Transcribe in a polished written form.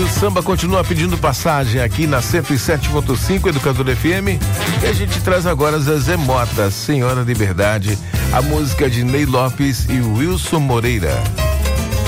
samba continua pedindo passagem aqui na 107.5 Educador FM. E a gente traz agora Zezé Mota, Senhora Liberdade, a música de Ney Lopes e Wilson Moreira.